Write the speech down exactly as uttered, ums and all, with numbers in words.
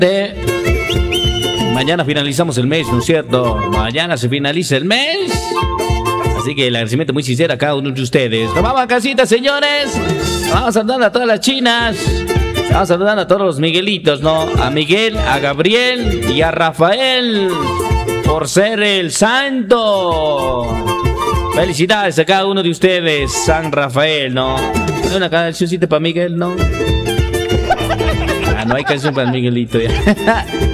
De... Mañana finalizamos el mes, ¿no es cierto? Mañana se finaliza el mes. Así que el agradecimiento muy sincero a cada uno de ustedes. Nos vamos a casita, señores. Nos vamos saludando a todas las chinas. Vamos saludando a todos los Miguelitos, ¿no? A Miguel, a Gabriel y a Rafael por ser el santo. Felicidades a cada uno de ustedes, San Rafael, ¿no? ¿Hay una cancioncita para Miguel, no? Ah, no hay canción para Miguelito ya.